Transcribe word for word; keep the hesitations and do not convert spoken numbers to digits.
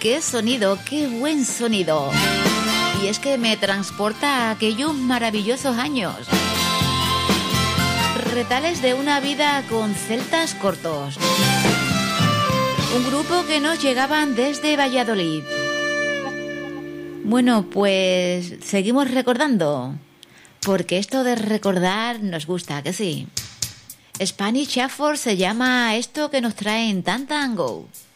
qué sonido, qué buen sonido. Y es que me transporta a aquellos maravillosos años. Retales de una vida con celtas cortos. Un grupo que nos llegaban desde Valladolid. Bueno, pues seguimos recordando, porque esto de recordar nos gusta, ¿que sí? Spanish Shuffle se llama esto que nos traen Tan Tango.